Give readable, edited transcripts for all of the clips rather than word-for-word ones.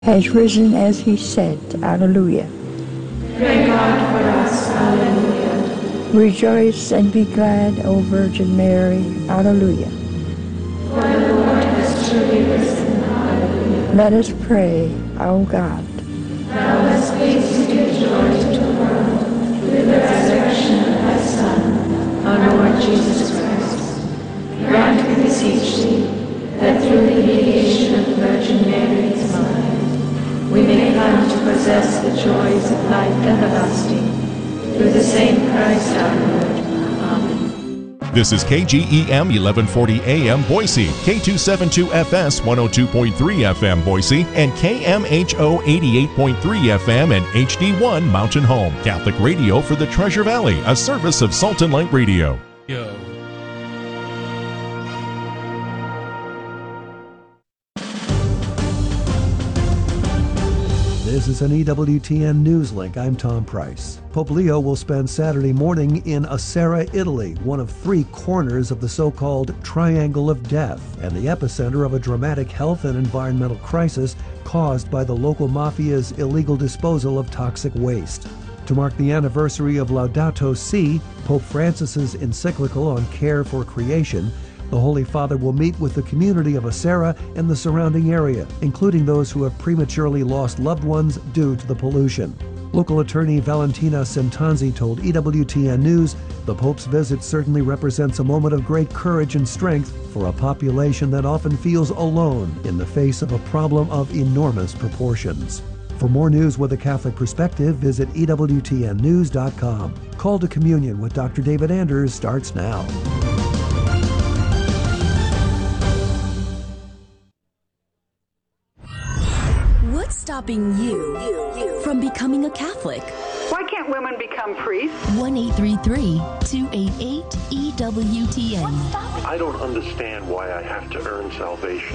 has risen as he said. Alleluia. Pray God for us. Alleluia. Rejoice and be glad, O Virgin Mary. Alleluia. For the Lord has truly risen. Alleluia. Let us pray, O God. Thou hast given your joy to the world through the resurrection of thy Son, our Lord Jesus Christ. Grant, we beseech thee, that through the mediation of the Virgin Mary, his mother, we may come to possess the joys of life everlasting, through the same Christ our Lord. Amen. This is KGEM 1140 AM Boise, K272FS 102.3 FM Boise, and KMHO 88.3 FM and HD1 Mountain Home. Catholic radio for the Treasure Valley, a service of Salt and Light Radio. This is an EWTN News Link. I'm Tom Price. Pope Leo will spend Saturday morning in Asera, Italy, one of three corners of the so-called Triangle of Death and the epicenter of a dramatic health and environmental crisis caused by the local mafia's illegal disposal of toxic waste. To mark the anniversary of Laudato Si', Pope Francis's encyclical on care for creation, the Holy Father will meet with the community of Asera and the surrounding area, including those who have prematurely lost loved ones due to the pollution. Local attorney Valentina Centanzi told EWTN News the Pope's visit certainly represents a moment of great courage and strength for a population that often feels alone in the face of a problem of enormous proportions. For more news with a Catholic perspective, visit EWTNnews.com. Call to Communion with Dr. David Anders starts now. What's stopping you from becoming a Catholic? Why can't women become priests? 1-833-288-EWTN. I don't understand why I have to earn salvation.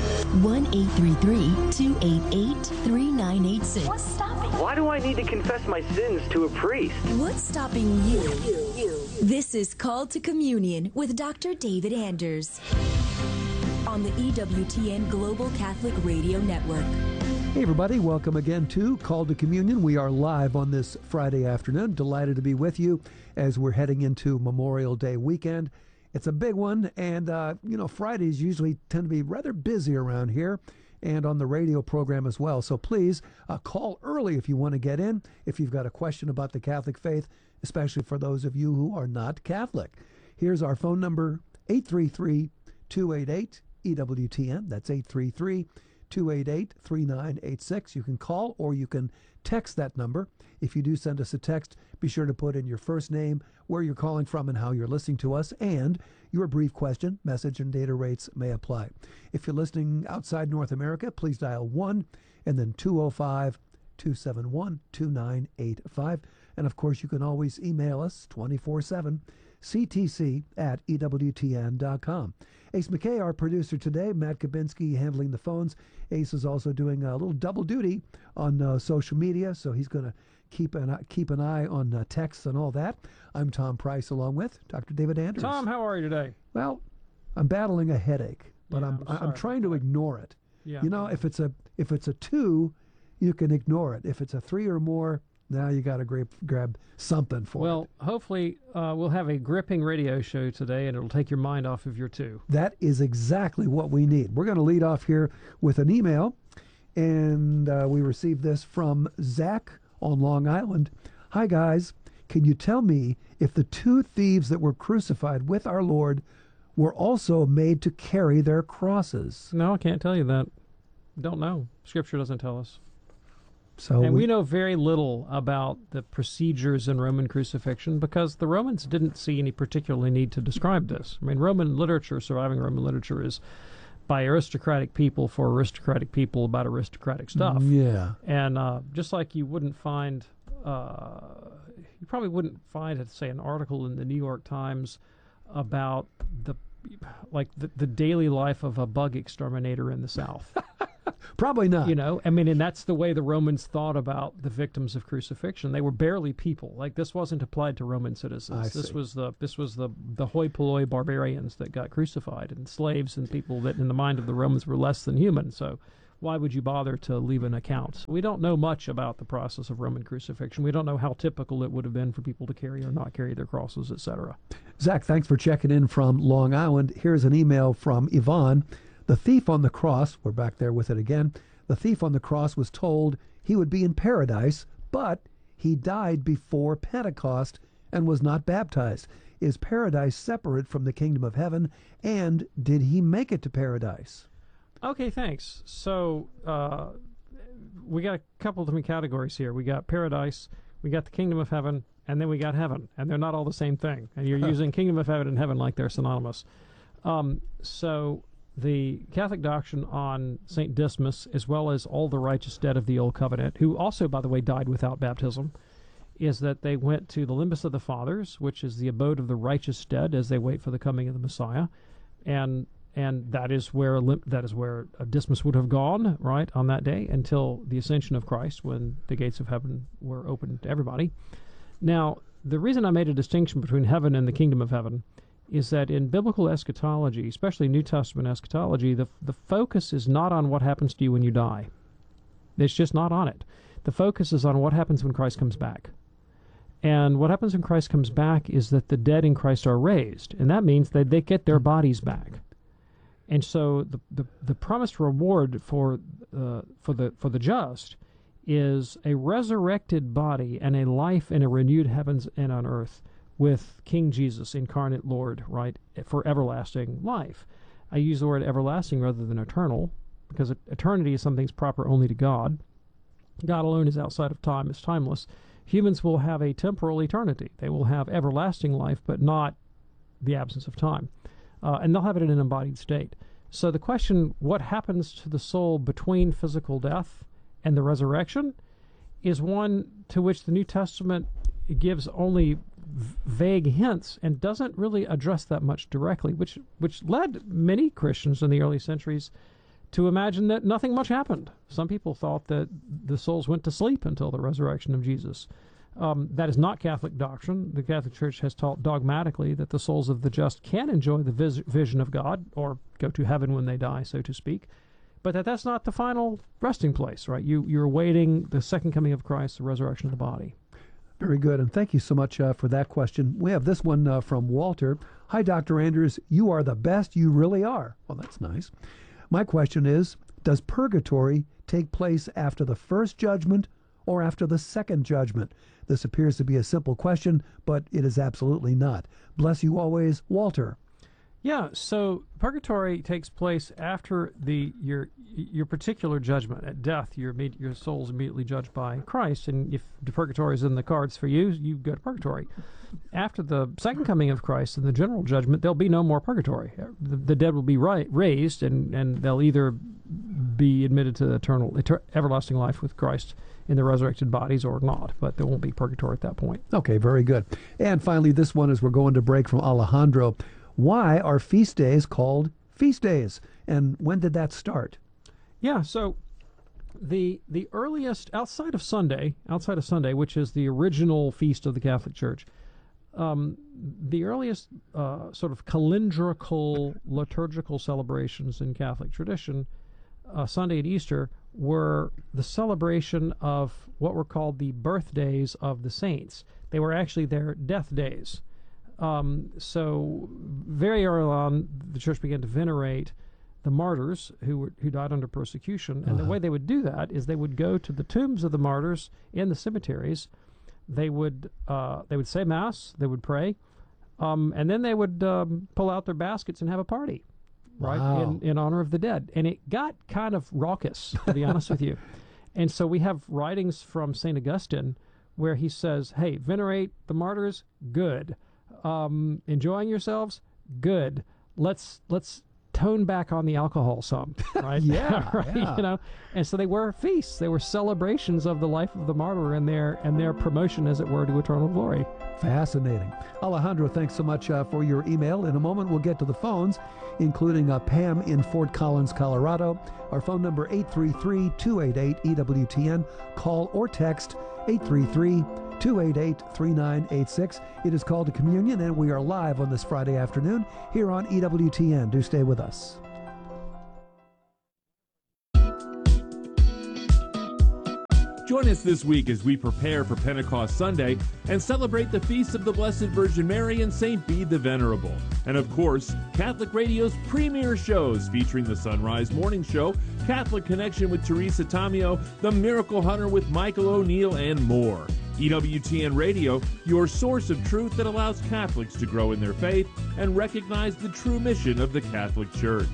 1-833-288-3986. What's stopping? Why do I need to confess my sins to a priest? What's stopping you? This is Called to Communion with Dr. David Anders on the EWTN Global Catholic Radio Network. Hey everybody, welcome again to Call to Communion. We are live on this Friday afternoon. Delighted to be with you as we're heading into Memorial Day weekend. It's a big one, and Fridays usually tend to be rather busy around here and on the radio program as well. So please call early if you want to get in, if you've got a question about the Catholic faith, especially for those of you who are not Catholic. Here's our phone number, 833-288-EWTN. That's 833-288-3986. You can call or you can text that number. If you do send us a text, be sure to put in your first name, where you're calling from and how you're listening to us, and your brief question. Message and data rates may apply. If you're listening outside North America, please dial 1 and then 205-271-2985. And of course, you can always email us 24/7, ctc@ewtn.com. Ace McKay, our producer today, Matt Kabinski handling the phones. Ace is also doing a little double duty on social media, so he's going to keep an eye on texts and all that. I'm Tom Price, along with Dr. David Anders. Tom, how are you today? Well, I'm battling a headache, but Yeah, I'm trying to ignore it. Yeah. You know, if it's a 2, you can ignore it. If it's a 3 or more, now you got to grab something for it. Well, hopefully we'll have a gripping radio show today, and it'll take your mind off of your 2. That is exactly what we need. We're going to lead off here with an email, and we received this from Zach on Long Island. Hi, guys. Can you tell me if the 2 thieves that were crucified with our Lord were also made to carry their crosses? No, I can't tell you that. Don't know. Scripture doesn't tell us. And we know very little about the procedures in Roman crucifixion because the Romans didn't see any particular need to describe this. I mean, Roman literature, surviving Roman literature, is by aristocratic people for aristocratic people about aristocratic stuff. Yeah. And just like you wouldn't find, you probably wouldn't find, say, an article in the New York Times about the daily life of a bug exterminator in the South. Probably not. You know, I mean, and that's the way the Romans thought about the victims of crucifixion. They were barely people. Like, this wasn't applied to Roman citizens. This was the hoi polloi barbarians that got crucified, and slaves and people that in the mind of the Romans were less than human. So why would you bother to leave an account? We don't know much about the process of Roman crucifixion. We don't know how typical it would have been for people to carry or not carry their crosses, etc. Zach, thanks for checking in from Long Island. Here's an email from Yvonne. The thief on the cross, we're back there with it again, the thief on the cross was told he would be in paradise, but he died before Pentecost and was not baptized. Is paradise separate from the kingdom of heaven, and did he make it to paradise? Okay, thanks. So we got a couple of different categories here. We got paradise, we got the kingdom of heaven, and then we got heaven, and they're not all the same thing. And you're using kingdom of heaven and heaven like they're synonymous. So the Catholic doctrine on St. Dismas, as well as all the righteous dead of the Old Covenant, who also, by the way, died without baptism, is that they went to the limbus of the fathers, which is the abode of the righteous dead as they wait for the coming of the Messiah, and that is where Dismas would have gone, right, on that day until the ascension of Christ, when the gates of heaven were opened to everybody. Now, the reason I made a distinction between heaven and the kingdom of heaven is that in biblical eschatology, especially New Testament eschatology, the focus is not on what happens to you when you die. It's just not on it. The focus is on what happens when Christ comes back. And what happens when Christ comes back is that the dead in Christ are raised, and that means that they get their bodies back. And so the promised reward for the just is a resurrected body and a life in a renewed heavens and on earth with King Jesus, incarnate Lord, right, for everlasting life. I use the word everlasting rather than eternal, because eternity is something that's proper only to God. God alone is outside of time, is timeless. Humans will have a temporal eternity. They will have everlasting life, but not the absence of time. And they'll have it in an embodied state. So the question, what happens to the soul between physical death and the resurrection, is one to which the New Testament gives only vague hints and doesn't really address that much directly, which led many Christians in the early centuries to imagine that nothing much happened. Some people thought that the souls went to sleep until the resurrection of Jesus. That is not Catholic doctrine. The Catholic Church has taught dogmatically that the souls of the just can enjoy the vision of God, or go to heaven when they die, so to speak, but that's not the final resting place, right? You're awaiting the second coming of Christ, the resurrection of the body. Very good, and thank you so much for that question. We have this one from Walter. Hi, Dr. Anders. You are the best. You really are. Well, that's nice. My question is, does purgatory take place after the first judgment or after the second judgment? This appears to be a simple question, but it is absolutely not. Bless you always, Walter. Yeah, so purgatory takes place after your particular judgment. At death, your soul's immediately judged by Christ, and if the purgatory is in the cards for you, you go to purgatory. After the second coming of Christ and the general judgment, there'll be no more purgatory. The dead will be raised, and they'll either be admitted to everlasting life with Christ in the resurrected bodies or not, but there won't be purgatory at that point. Okay, very good. And finally, this one as we're going to break from Alejandro. Why are feast days called feast days, and when did that start? Yeah, so the earliest, outside of Sunday, which is the original feast of the Catholic Church, the earliest sort of calendrical liturgical celebrations in Catholic tradition, Sunday and Easter, were the celebration of what were called the birthdays of the saints. They were actually their death days. So very early on, the Church began to venerate the martyrs who died under persecution, and the way they would do that is they would go to the tombs of the martyrs in the cemeteries. They would say Mass, they would pray, and then they would pull out their baskets and have a party, right, in honor of the dead. And it got kind of raucous, to be honest with you. And so we have writings from St. Augustine where he says, hey, venerate the martyrs, good. Enjoying yourselves, good. Let's tone back on the alcohol some, right? Yeah, right. Yeah. You know, and so they were feasts. They were celebrations of the life of the martyr and their promotion, as it were, to eternal glory. Fascinating. Alejandro, thanks so much for your email. In a moment, we'll get to the phones, including Pam in Fort Collins, Colorado. Our phone number 833-288-EWTN. Call or text 833-288-3986. It is called to Communion, and we are live on this Friday afternoon here on EWTN. Do stay with us. Join us this week as we prepare for Pentecost Sunday and celebrate the feasts of the Blessed Virgin Mary and St. Bede the Venerable. And of course, Catholic Radio's premier shows featuring the Sunrise Morning Show, Catholic Connection with Teresa Tamio, The Miracle Hunter with Michael O'Neill, and more. EWTN Radio, your source of truth that allows Catholics to grow in their faith and recognize the true mission of the Catholic Church.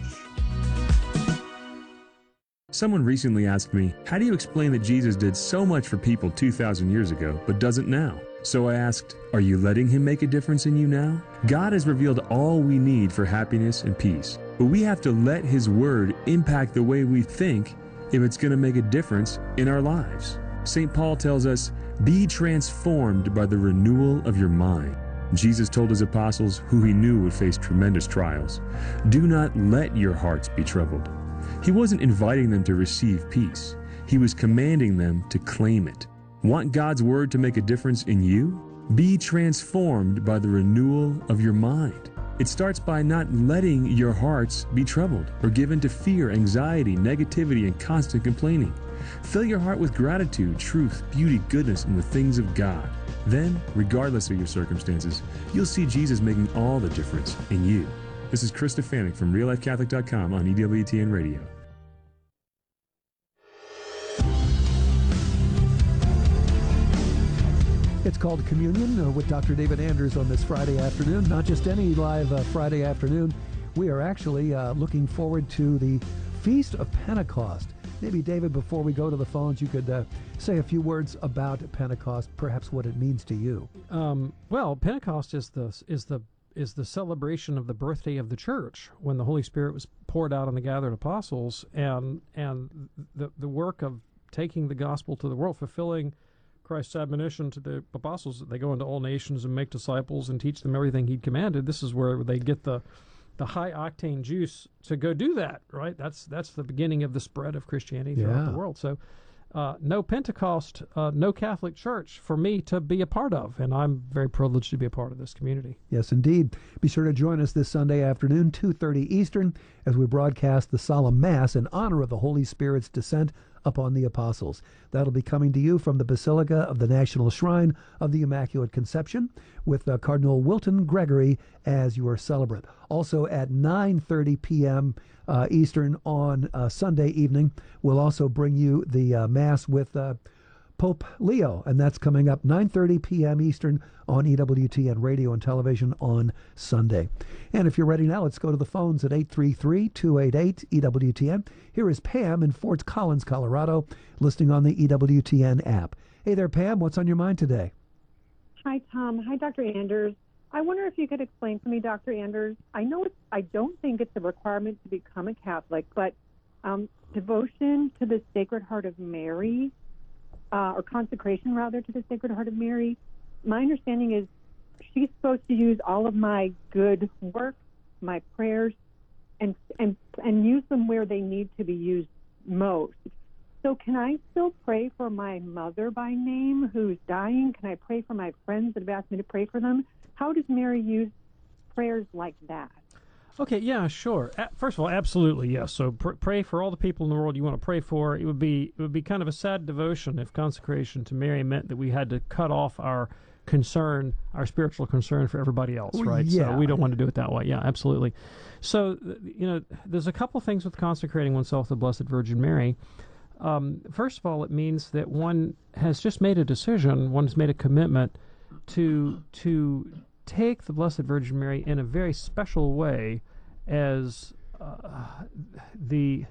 Someone recently asked me, how do you explain that Jesus did so much for people 2,000 years ago, but doesn't now? So I asked, are you letting him make a difference in you now? God has revealed all we need for happiness and peace, but we have to let his word impact the way we think if it's going to make a difference in our lives. St. Paul tells us, be transformed by the renewal of your mind. Jesus told his apostles, who he knew would face tremendous trials, do not let your hearts be troubled. He wasn't inviting them to receive peace. He was commanding them to claim it. Want God's word to make a difference in you? Be transformed by the renewal of your mind. It starts by not letting your hearts be troubled or given to fear, anxiety, negativity, and constant complaining. Fill your heart with gratitude, truth, beauty, goodness, and the things of God. Then, regardless of your circumstances, you'll see Jesus making all the difference in you. This is Chris Stefanik from RealLifeCatholic.com on EWTN Radio. It's called Communion with Dr. David Anders on this Friday afternoon. Not just any live Friday afternoon. We are actually looking forward to the Feast of Pentecost. Maybe, David, before we go to the phones, you could say a few words about Pentecost, perhaps what it means to you. Well, Pentecost is the celebration of the birthday of the church, when the Holy Spirit was poured out on the gathered apostles, and the work of taking the gospel to the world, fulfilling Christ's admonition to the apostles that they go into all nations and make disciples and teach them everything he'd commanded. This is where they get the high octane juice to go do that, right? That's the beginning of the spread of Christianity throughout the world. So no Pentecost, no Catholic Church for me to be a part of, and I'm very privileged to be a part of this community. Yes, indeed. Be sure to join us this Sunday afternoon, 2:30 Eastern, as we broadcast the Solemn Mass in honor of the Holy Spirit's descent upon the apostles. That'll be coming to you from the Basilica of the National Shrine of the Immaculate Conception, with Cardinal Wilton Gregory as your celebrant. Also at 9:30 p.m. Eastern on Sunday evening, we'll also bring you the Mass with Pope Leo, and that's coming up 9:30 p.m. Eastern on EWTN Radio and Television on Sunday. And if you're ready now, let's go to the phones at 833-288-EWTN. Here is Pam in Fort Collins, Colorado, listening on the EWTN app. Hey there, Pam. What's on your mind today? Hi, Tom. Hi, Dr. Anders. I wonder if you could explain to me, Dr. Anders, I don't think it's a requirement to become a Catholic, but devotion to the Sacred Heart of Mary, or consecration, rather, to the Sacred Heart of Mary, my understanding is she's supposed to use all of my good work, my prayers, and use them where they need to be used most. So can I still pray for my mother by name who's dying? Can I pray for my friends that have asked me to pray for them? How does Mary use prayers like that? Okay, yeah, sure. First of all, absolutely, yes. So pray for all the people in the world you want to pray for. It would be kind of a sad devotion if consecration to Mary meant that we had to cut off our concern, our spiritual concern for everybody else, right? Yeah. So we don't want to do it that way. Yeah, absolutely. So, there's a couple things with consecrating oneself to the Blessed Virgin Mary. First of all, it means that one has just made a decision, one has made a commitment to take the Blessed Virgin Mary in a very special way as the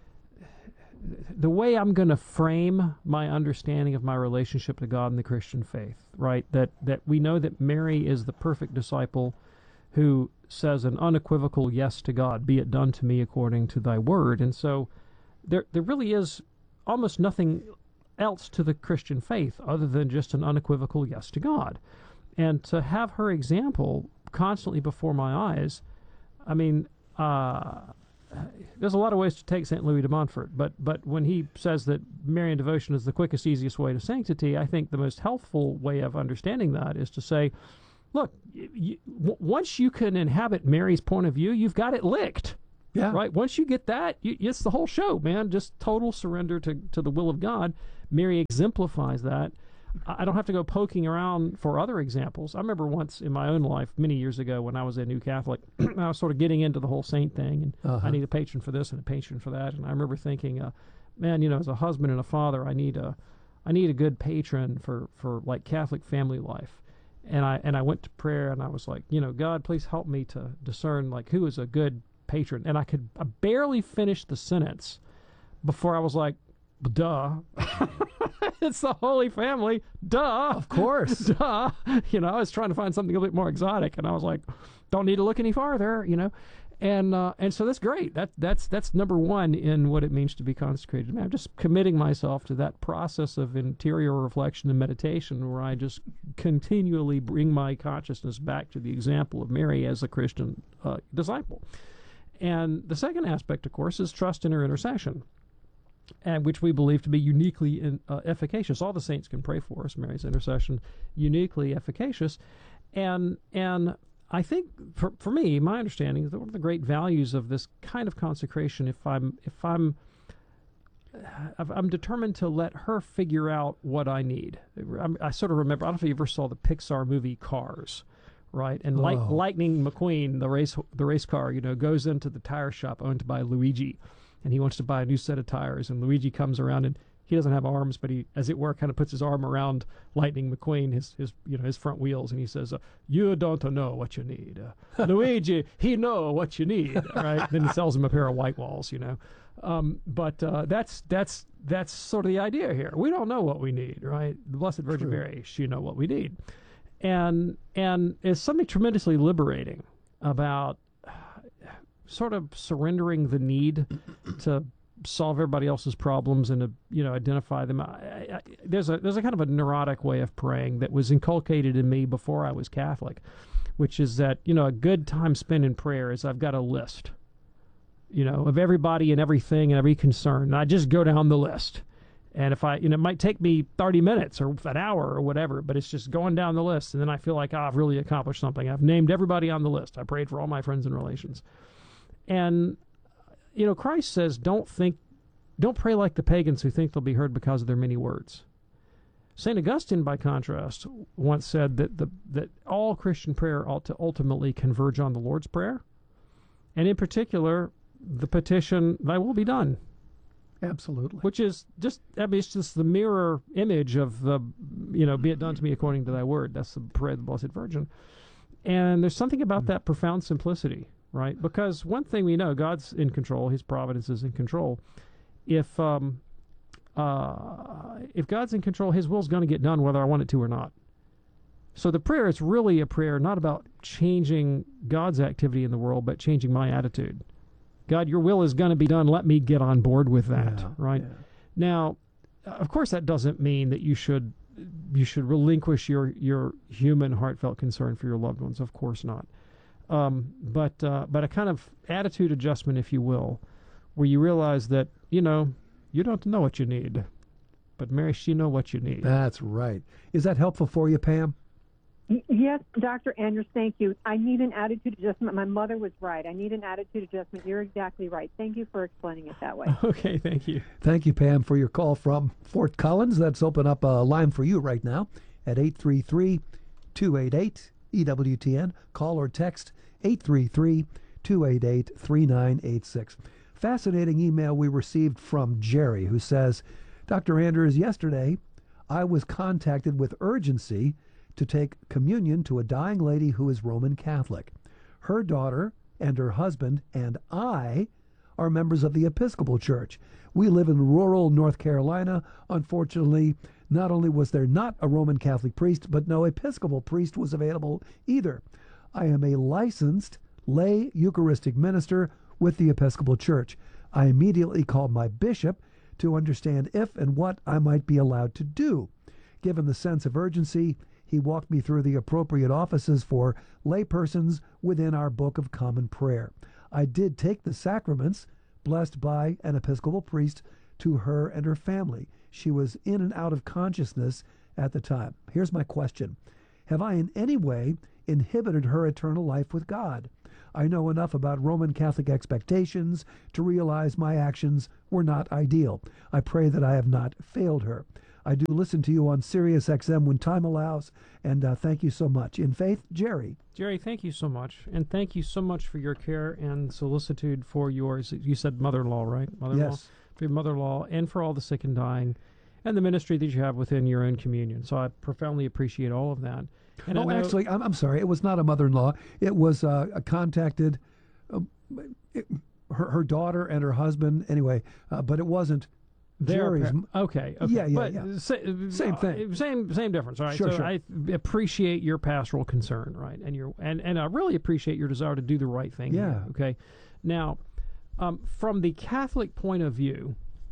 way I'm going to frame my understanding of my relationship to God and the Christian faith, right? That we know that Mary is the perfect disciple who says an unequivocal yes to God, be it done to me according to thy word. And so there really is almost nothing else to the Christian faith other than just an unequivocal yes to God. And to have her example constantly before my eyes, I mean, there's a lot of ways to take St. Louis de Montfort, but when he says that Marian devotion is the quickest, easiest way to sanctity, I think the most healthful way of understanding that is to say, look, once you can inhabit Mary's point of view, you've got it licked, Yeah. Right? Once you get that, it's the whole show, man. Just total surrender to the will of God. Mary exemplifies that. I don't have to go poking around for other examples. I remember once in my own life, many years ago, when I was a new Catholic, I was sort of getting into the whole saint thing, and I need a patron for this and a patron for that. And I remember thinking, man, as a husband and a father, I need a good patron for like Catholic family life. And I went to prayer, and I was like, God, please help me to discern like who is a good patron. And I barely finished the sentence before I was like, duh. It's the Holy Family. Duh. Of course. Duh. I was trying to find something a bit more exotic, and I was like, don't need to look any farther, And so that's great. That's number one in what it means to be consecrated. I'm just committing myself to that process of interior reflection and meditation, where I just continually bring my consciousness back to the example of Mary as a Christian disciple. And the second aspect, of course, is trust in her intercession, and which we believe to be uniquely efficacious. All the saints can pray for us. Mary's intercession, uniquely efficacious, and I think for me, my understanding is that one of the great values of this kind of consecration, if I'm determined to let her figure out what I need. I sort of remember, I don't know if you ever saw the Pixar movie Cars, right? And Lightning McQueen, the race car, goes into the tire shop owned by Luigi, and he wants to buy a new set of tires. And Luigi comes around, and he doesn't have arms, but he, as it were, kind of puts his arm around Lightning McQueen, his front wheels, and he says, "You don't know what you need, Luigi. He know what you need." Right? Then he sells him a pair of white walls, But that's sort of the idea here. We don't know what we need, right? The Blessed Virgin Mary, she know what we need, and it's something tremendously liberating about sort of surrendering the need to solve everybody else's problems and to identify them. There's a kind of a neurotic way of praying that was inculcated in me before I was Catholic, which is that a good time spent in prayer is I've got a list, of everybody and everything and every concern. And I just go down the list, and if I it might take me 30 minutes or an hour or whatever, but it's just going down the list, and then I feel like I've really accomplished something. I've named everybody on the list. I prayed for all my friends and relations. And Christ says, don't pray like the pagans who think they'll be heard because of their many words. St. Augustine, by contrast, once said that all Christian prayer ought to ultimately converge on the Lord's Prayer, and in particular, the petition, "Thy will be done." Absolutely. Which is it's just the mirror image of the, "Be it done to me according to thy word." That's the prayer of the Blessed Virgin. And there's something about that profound simplicity, right? Because one thing we know, God's in control, his providence is in control. If God's in control, his will's going to get done whether I want it to or not. So the prayer is really a prayer not about changing God's activity in the world, but changing my attitude. God, your will is going to be done. Let me get on board with that, right? Yeah. Now, of course, that doesn't mean that you should relinquish your human heartfelt concern for your loved ones. Of course not. But a kind of attitude adjustment, if you will, where you realize that, you don't know what you need, but Mary, she know what you need. That's right. Is that helpful for you, Pam? Yes, Dr. Anders, thank you. I need an attitude adjustment. My mother was right. I need an attitude adjustment. You're exactly right. Thank you for explaining it that way. Okay, thank you. Thank you, Pam, for your call from Fort Collins. Let's open up a line for you right now at 833-288-EWTN. Call or text 833-288-3986. Fascinating email we received from Jerry, who says, Dr. Anders, yesterday I was contacted with urgency to take communion to a dying lady who is Roman Catholic. Her daughter and her husband and I are members of the Episcopal Church. We live in rural North Carolina. Unfortunately, not only was there not a Roman Catholic priest, but no Episcopal priest was available either. I am a licensed lay Eucharistic minister with the Episcopal Church. I immediately called my bishop to understand if and what I might be allowed to do. Given the sense of urgency, he walked me through the appropriate offices for laypersons within our Book of Common Prayer. I did take the sacraments, blessed by an Episcopal priest, to her and her family. She was in and out of consciousness at the time. Here's my question. Have I in any way inhibited her eternal life with God? I know enough about Roman Catholic expectations to realize my actions were not ideal. I pray that I have not failed her. I do listen to you on Sirius XM when time allows, and thank you so much. In faith, Jerry. Jerry, thank you so much, and thank you so much for your care and solicitude for yours. You said mother-in-law, right? Mother-in-law? Yes. For your mother-in-law, and for all the sick and dying, and the ministry that you have within your own communion. So I profoundly appreciate all of that. And actually, I'm sorry. It was not a mother-in-law. It was contacted her daughter and her husband. Anyway, but it wasn't Jerry's. Okay. Yeah. Same thing. Same difference. All right. Sure. I appreciate your pastoral concern, right, and I really appreciate your desire to do the right thing. Yeah. Here, okay. Now, from the Catholic point of view,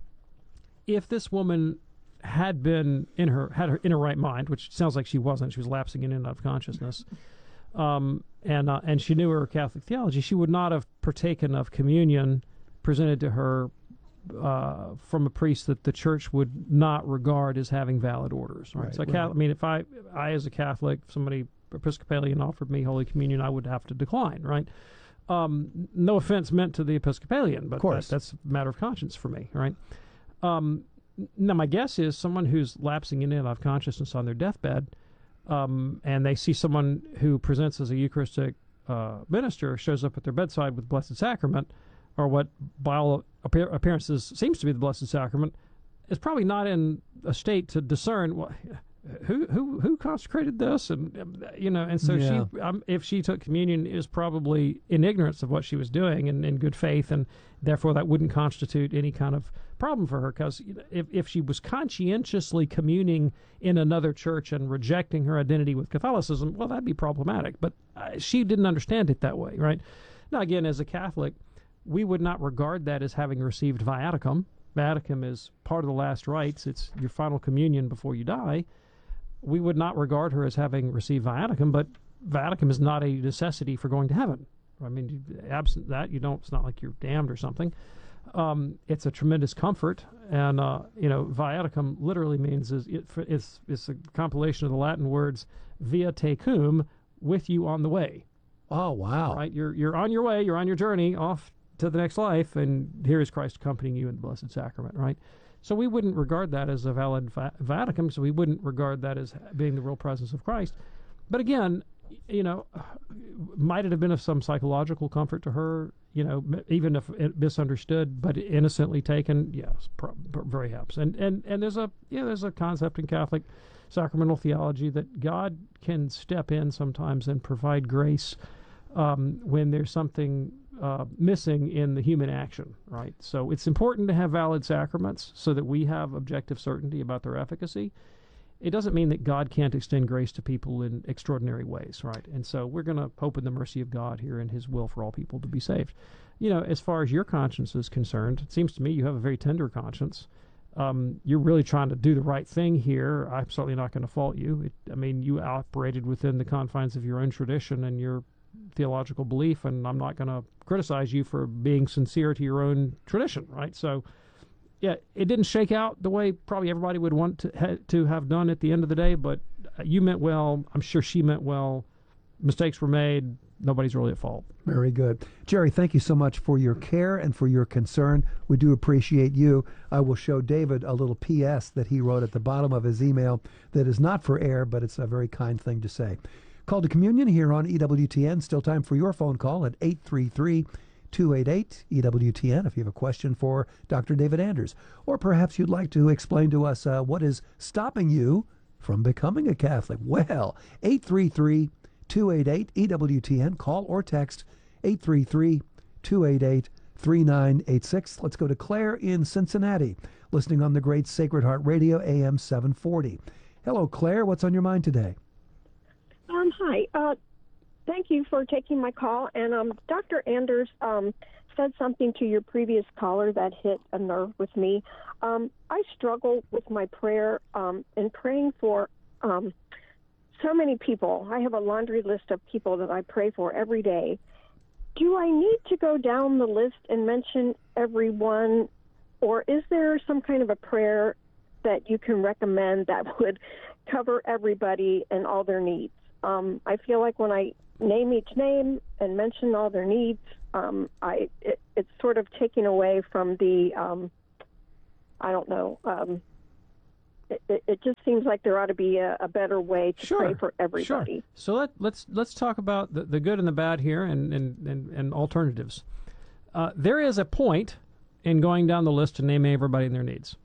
if this woman had been in her right mind, which sounds like she wasn't, she was lapsing in and out of consciousness, and she knew her Catholic theology, she would not have partaken of communion presented to her from a priest that the church would not regard as having valid orders. Right. So, I mean, if I as a Catholic, if somebody Episcopalian offered me Holy Communion, I would have to decline. Right. No offense meant to the Episcopalian, but that's a matter of conscience for me. Right. Now, my guess is someone who's lapsing in and out of consciousness on their deathbed, and they see someone who presents as a Eucharistic minister, shows up at their bedside with Blessed Sacrament, or what by all appearances seems to be the Blessed Sacrament, is probably not in a state to discern who consecrated this, and so she, if she took communion, is probably in ignorance of what she was doing and in good faith, and therefore that wouldn't constitute any kind of problem for her, because if she was conscientiously communing in another church and rejecting her identity with Catholicism, well, that'd be problematic. But she didn't understand it that way, right? Now, again, as a Catholic, we would not regard that as having received viaticum. Viaticum is part of the last rites. It's your final communion before you die. We would not regard her as having received viaticum, but viaticum is not a necessity for going to heaven. I mean, absent that, you don't. It's not like you're damned or something. It's a tremendous comfort, and viaticum literally means it's a compilation of the Latin words via tecum, with you on the way. Oh, wow! Right, you're on your way, you're on your journey off to the next life, and here is Christ accompanying you in the Blessed Sacrament. Right. So we wouldn't regard that as a valid viaticum, so we wouldn't regard that as being the real presence of Christ. But again, might it have been of some psychological comfort to her, even if it misunderstood, but innocently taken? Yes, very perhaps. And there's a concept in Catholic sacramental theology that God can step in sometimes and provide grace when there's something missing in the human action, right? So it's important to have valid sacraments so that we have objective certainty about their efficacy. It doesn't mean that God can't extend grace to people in extraordinary ways, right? And so we're going to hope in the mercy of God here and His will for all people to be saved. As far as your conscience is concerned, it seems to me you have a very tender conscience. You're really trying to do the right thing here. I'm certainly not going to fault you. You operated within the confines of your own tradition and your theological belief, and I'm not going to criticize you for being sincere to your own tradition, right? So, yeah, it didn't shake out the way probably everybody would want to have done at the end of the day, but you meant well. I'm sure she meant well. Mistakes were made. Nobody's really at fault. Very good. Jerry, thank you so much for your care and for your concern. We do appreciate you. I will show David a little P.S. that he wrote at the bottom of his email that is not for air, but it's a very kind thing to say. Call to Communion here on EWTN. Still time for your phone call at 833-288-EWTN if you have a question for Dr. David Anders. Or perhaps you'd like to explain to us what is stopping you from becoming a Catholic. Well, 833-288-EWTN. Call or text 833-288-3986. Let's go to Claire in Cincinnati, listening on the great Sacred Heart Radio, AM 740. Hello, Claire. What's on your mind today? Hi. Thank you for taking my call. And Dr. Anders said something to your previous caller that hit a nerve with me. I struggle with my prayer and praying for so many people. I have a laundry list of people that I pray for every day. Do I need to go down the list and mention everyone, or is there some kind of a prayer that you can recommend that would cover everybody and all their needs? I feel like when I name each name and mention all their needs, it's sort of taking away from the, I don't know, it just seems like there ought to be a better way to pray for everybody. Sure. So let's talk about the good and the bad here and alternatives. There is a point in going down the list and naming everybody and their needs.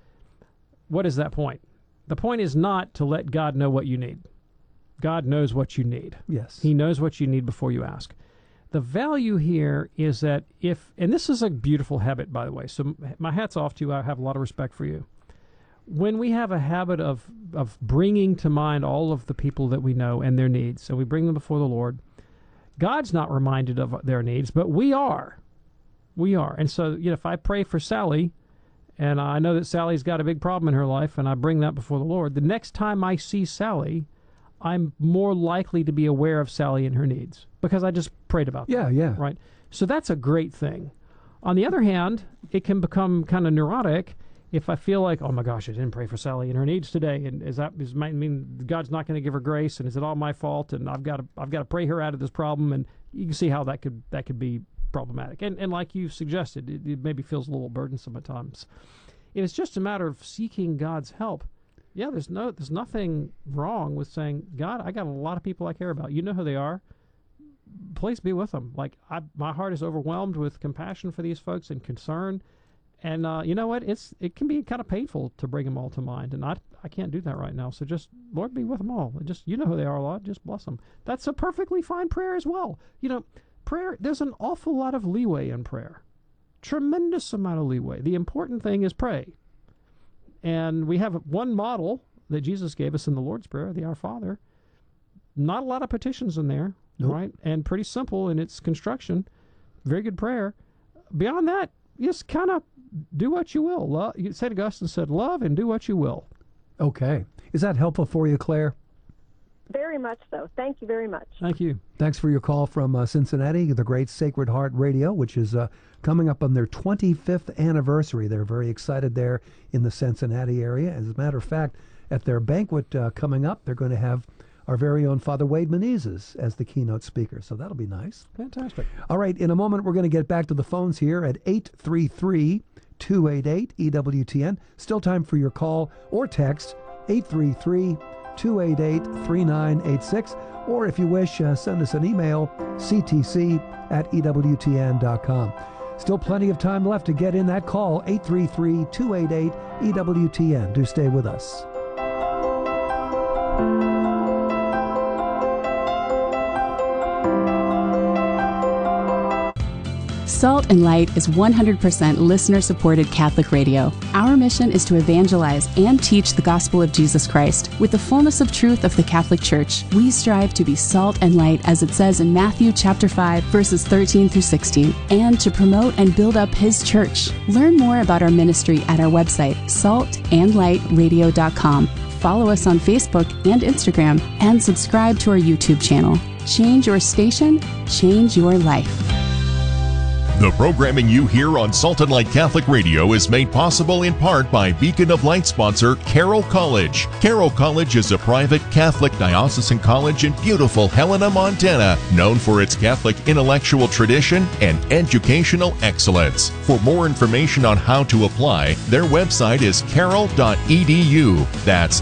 What is that point? The point is not to let God know what you need. God knows what you need. Yes. He knows what you need before you ask. The value here is that and this is a beautiful habit, by the way, so my hat's off to you. I have a lot of respect for you. When we have a habit of bringing to mind all of the people that we know and their needs, and we bring them before the Lord, God's not reminded of their needs, but we are. We are. And so, if I pray for Sally, and I know that Sally's got a big problem in her life, and I bring that before the Lord, the next time I see Sally, I'm more likely to be aware of Sally and her needs because I just prayed about them. Yeah. Right? So that's a great thing. On the other hand, it can become kind of neurotic if I feel like, oh my gosh, I didn't pray for Sally and her needs today, and does might mean God's not going to give her grace, and is it all my fault? And I've got to pray her out of this problem, and you can see how that could be problematic. And like you suggested, it maybe feels a little burdensome at times. If it's just a matter of seeking God's help, yeah, there's nothing wrong with saying, God, I got a lot of people I care about. You know who they are. Please be with them. Like my heart is overwhelmed with compassion for these folks and concern. And you know what? It can be kind of painful to bring them all to mind, and I can't do that right now. So just, Lord, be with them all. Just, you know who they are, Lord. Just bless them. That's a perfectly fine prayer as well. Prayer, there's an awful lot of leeway in prayer. Tremendous amount of leeway. The important thing is pray. And we have one model that Jesus gave us in the Lord's Prayer, the Our Father. Not a lot of petitions in there, right? And pretty simple in its construction. Very good prayer. Beyond that, just kind of do what you will. St. Augustine said, love and do what you will. Okay. Is that helpful for you, Claire? Very much so. Thank you very much. Thank you. Thanks for your call from Cincinnati, the great Sacred Heart Radio, which is coming up on their 25th anniversary. They're very excited there in the Cincinnati area. As a matter of fact, at their banquet coming up, they're going to have our very own Father Wade Menezes as the keynote speaker. So that'll be nice. Fantastic. All right, in a moment, we're going to get back to the phones here at 833-288-EWTN. Still time for your call or text, 833-288-3986. Or if you wish, send us an email, ctc@ewtn.com. Still plenty of time left to get in that call, 833-288-EWTN. Do stay with us. Salt and Light is 100% listener-supported Catholic radio. Our mission is to evangelize and teach the gospel of Jesus Christ with the fullness of truth of the Catholic Church. We strive to be salt and light, as it says in Matthew chapter 5, verses 13 through 16, and to promote and build up His church. Learn more about our ministry at our website, saltandlightradio.com. Follow us on Facebook and Instagram, and subscribe to our YouTube channel. Change your station, change your life. The programming you hear on Salt and Light Catholic Radio is made possible in part by Beacon of Light sponsor Carroll College. Carroll College is a private Catholic diocesan college in beautiful Helena, Montana, known for its Catholic intellectual tradition and educational excellence. For more information on how to apply, their website is carroll.edu. That's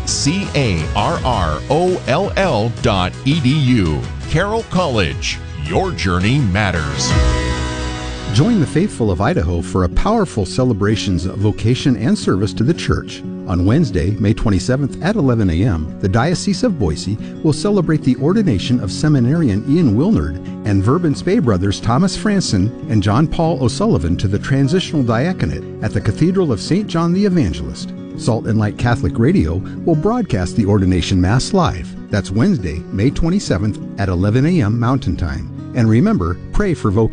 CARROLL.edu. Carroll College. Your journey matters. Join the faithful of Idaho for a powerful celebrations of vocation and service to the Church. On Wednesday, May 27th at 11 a.m., the Diocese of Boise will celebrate the ordination of seminarian Ian Wilnard and Verban Spey brothers Thomas Franson and John Paul O'Sullivan to the transitional diaconate at the Cathedral of St. John the Evangelist. Salt and Light Catholic Radio will broadcast the ordination Mass live. That's Wednesday, May 27th at 11 a.m. Mountain Time. And remember, pray for vocation.